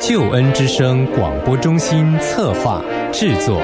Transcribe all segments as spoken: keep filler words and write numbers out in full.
救恩之声广播中心策划制作。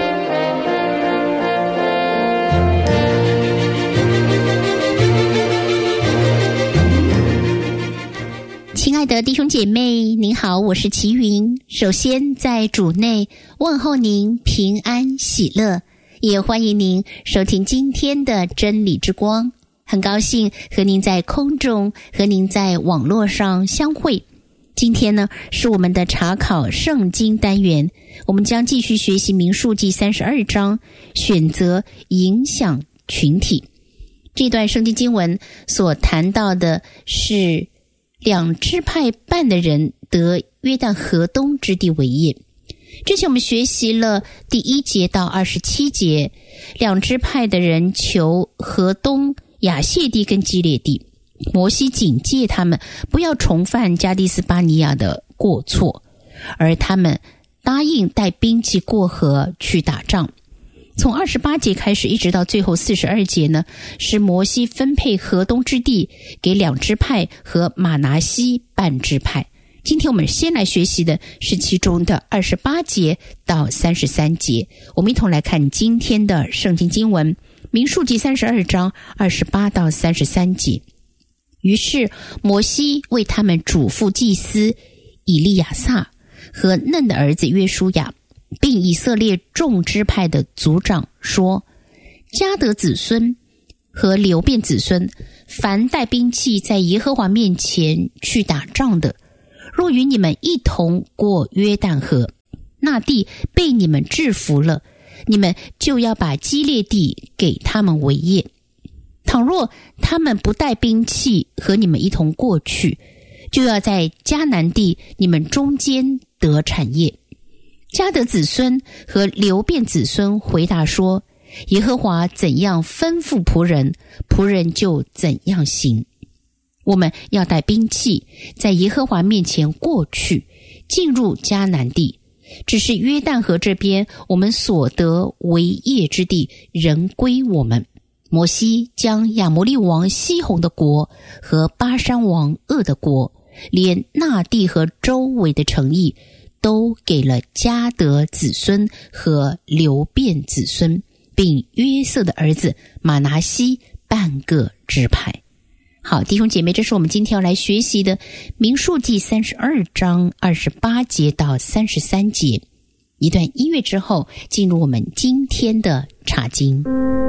亲爱的弟兄姐妹，您好，我是齐云。首先在主内问候您平安喜乐，也欢迎您收听今天的真理之光。很高兴和您在空中和您在网络上相会。今天呢是我们的查考圣经单元，我们将继续学习民数记三十二章，选择影响群体。这段圣经经文所谈到的是两支派半的人得约旦河东之地为业。之前我们学习了第一节到二十七节，两支派的人求河东亚谢地跟基列地，摩西警戒他们不要重犯加迪斯巴尼亚的过错，而他们答应带兵器过河去打仗。从二十八节开始一直到最后四十二节呢，是摩西分配河东之地给两支派和马拿西半支派。今天我们先来学习的是其中的二十八节到三十三节，我们一同来看今天的圣经经文，民数记三十二章二十八到三十三节。于是摩西为他们嘱咐祭司以利亚撒和嫩的儿子约书亚，并以色列众支派的族长说，迦得子孙和流便子孙，凡带兵器在耶和华面前去打仗的，若与你们一同过约旦河，那地被你们制服了，你们就要把基列地给他们为业。倘若他们不带兵器和你们一同过去，就要在迦南地你们中间得产业。迦得子孙和流便子孙回答说，耶和华怎样吩咐仆人，仆人就怎样行。我们要带兵器在耶和华面前过去，进入迦南地，只是约旦河这边我们所得为业之地仍归我们。摩西将亚摩利王西宏的国和巴珊王噩的国，连那地和周围的城邑，都给了迦得子孙和流便子孙，并约瑟的儿子马拿西半个支派。好，弟兄姐妹，这是我们今天要来学习的民数记三十二章二十八节到三十三节。一段音乐之后，进入我们今天的查经。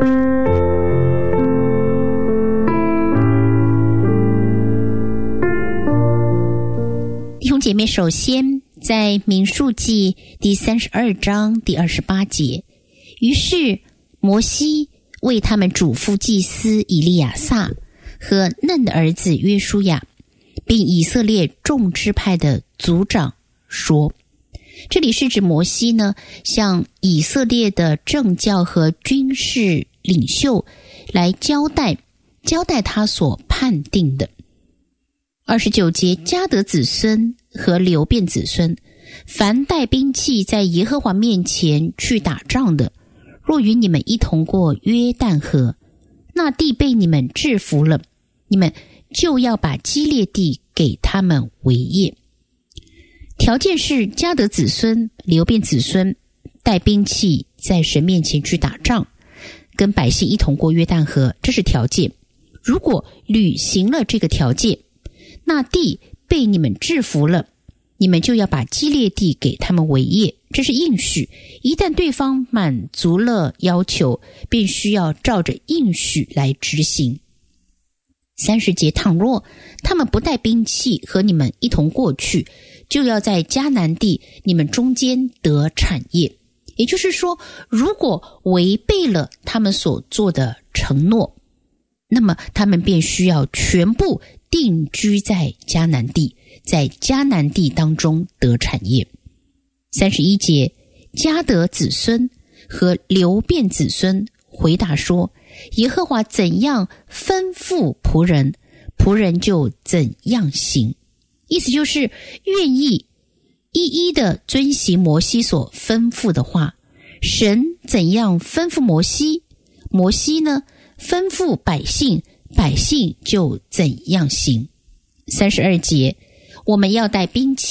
弟兄姐妹，首先在民数记第三十二章第二十八节，于是摩西为他们嘱咐祭司以利亚撒和嫩的儿子约书亚，并以色列众支派的族长说，这里是指摩西呢向以色列的政教和军事领袖来交代交代他所判定的。二十九节，迦得子孙和流便子孙，凡带兵器在耶和华面前去打仗的，若与你们一同过约旦河，那地被你们制服了，你们就要把基列地给他们为业。条件是迦得子孙、流便子孙带兵器在神面前去打仗，跟百姓一同过约旦河，这是条件。如果履行了这个条件，那地被你们制服了，你们就要把基列地给他们为业，这是应许。一旦对方满足了要求，便需要照着应许来执行。三十节，倘若他们不带兵器和你们一同过去，就要在迦南地你们中间得产业。也就是说，如果违背了他们所做的承诺，那么他们便需要全部定居在迦南地，在迦南地当中得产业。三十一节，迦得子孙和流便子孙回答说，耶和华怎样吩咐仆人，仆人就怎样行。意思就是愿意一一的遵行摩西所吩咐的话。神怎样吩咐摩西，摩西呢吩咐百姓，百姓就怎样行。三十二节，我们要带兵器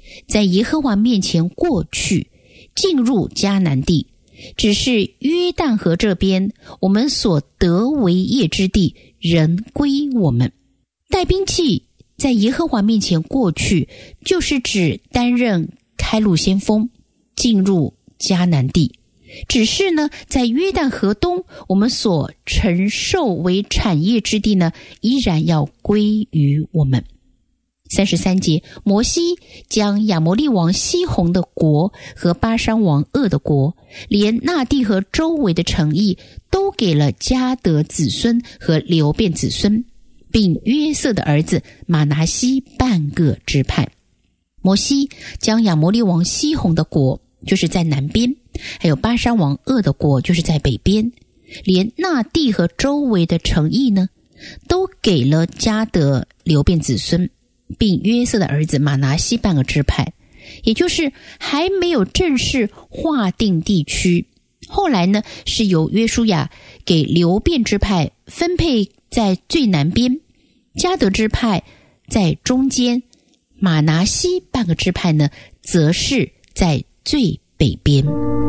在耶和华面前过去，进入迦南地，只是约旦河这边我们所得为业之地仍归我们。带兵器在耶和华面前过去，就是指担任开路先锋，进入迦南地。只是呢，在约旦河东我们所承受为产业之地呢，依然要归于我们。三十三节，摩西将亚摩利王西宏的国和巴珊王噩的国，连那地和周围的城邑，都给了迦得子孙和流便子孙，并约瑟的儿子马拿西半个支派。摩西将亚摩利王西宏的国，就是在南边，还有巴珊王噩的国，就是在北边，连那地和周围的城邑呢，都给了迦得流便子孙，并约瑟的儿子马拿西半个支派，也就是还没有正式划定地区。后来呢，是由约书亚给流便支派分配在最南边，迦得支派在中间，马拿西半个支派呢，则是在最北边。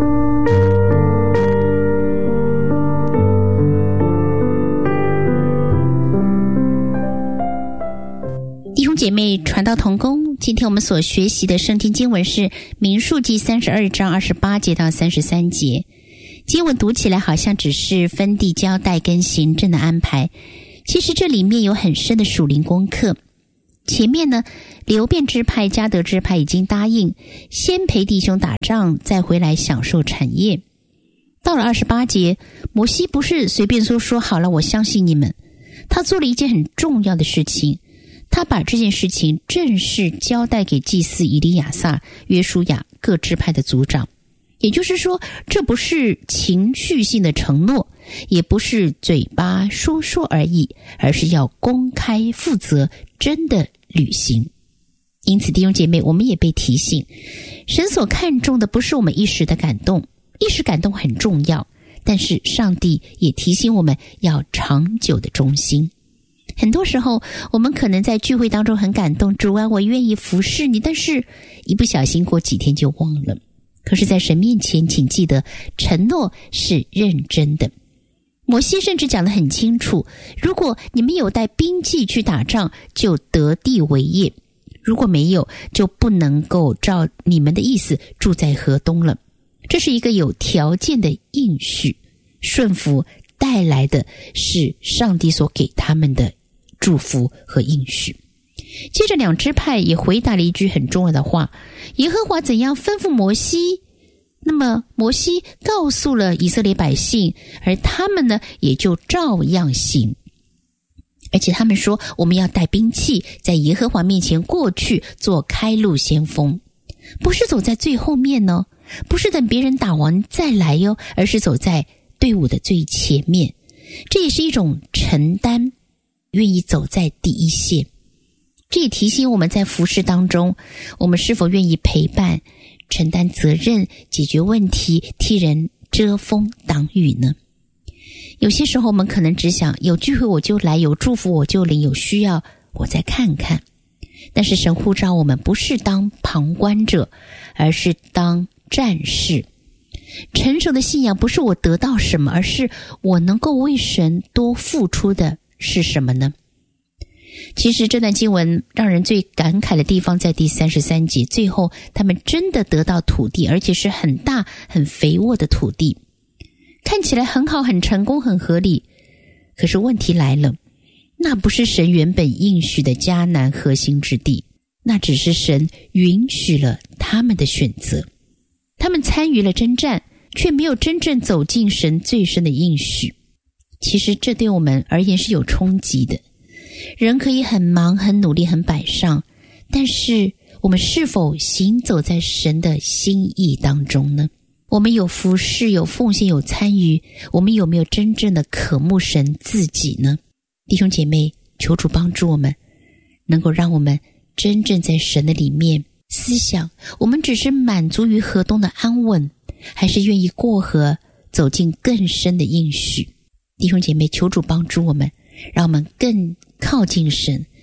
弟兄姐妹，传道同工，今天我们所学习的圣经经文是民数记三十二章二十八节到三十三节。经文读起来好像只是分地交代跟行政的安排，其实这里面有很深的属灵功课。前面呢，流便支派、迦得支派已经答应先陪弟兄打仗，再回来享受产业。到了二十八节，摩西不是随便说说好了我相信你们，他做了一件很重要的事情，他把这件事情正式交代给祭司以利亚撒、约书亚各支派的族长。也就是说，这不是情绪性的承诺，也不是嘴巴说说而已，而是要公开负责，真的履行。因此弟兄姐妹，我们也被提醒，神所看重的不是我们一时的感动，一时感动很重要，但是上帝也提醒我们要长久的忠心。很多时候我们可能在聚会当中很感动，主啊，我愿意服侍你，但是一不小心过几天就忘了。可是在神面前，请记得承诺是认真的。摩西甚至讲得很清楚，如果你们有带兵器去打仗，就得地为业，如果没有，就不能够照你们的意思住在河东了。这是一个有条件的应许，顺服带来的是上帝所给他们的祝福和应许。接着两支派也回答了一句很重要的话，耶和华怎样吩咐摩西，那么摩西告诉了以色列百姓，而他们呢也就照样行。而且他们说，我们要带兵器在耶和华面前过去，做开路先锋，不是走在最后面呢，不是等别人打完再来哟，而是走在队伍的最前面。这也是一种承担，愿意走在第一线。这也提醒我们在服事当中，我们是否愿意陪伴、承担责任、解决问题、替人遮风挡雨呢？有些时候我们可能只想有聚会我就来，有祝福我就领，有需要我再看看。但是神呼召我们不是当旁观者，而是当战士。成熟的信仰不是我得到什么，而是我能够为神多付出的是什么呢？其实这段经文让人最感慨的地方在第三十三节，最后他们真的得到土地，而且是很大很肥沃的土地，看起来很好，很成功，很合理。可是问题来了，那不是神原本应许的迦南核心之地，那只是神允许了他们的选择。他们参与了征战，却没有真正走进神最深的应许。其实这对我们而言是有冲击的。人可以很忙、很努力、很摆上，但是我们是否行走在神的心意当中呢？我们有服侍、有奉献、有参与，我们有没有真正的渴慕神自己呢？弟兄姐妹，求主帮助我们，能够让我们真正在神的里面思想，我们只是满足于河东的安稳，还是愿意过河走进更深的应许？弟兄姐妹，求主帮助我们，让我们更靠近神，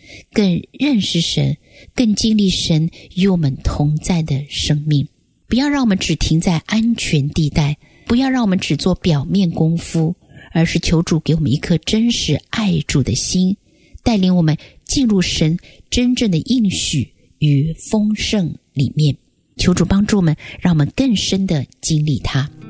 更认识神，更经历神与我们同在的生命。不要让我们只停在安全地带，不要让我们只做表面功夫，而是求主给我们一颗真实爱主的心，带领我们进入神真正的应许与丰盛里面。求主帮助我们，让我们更深的经历它。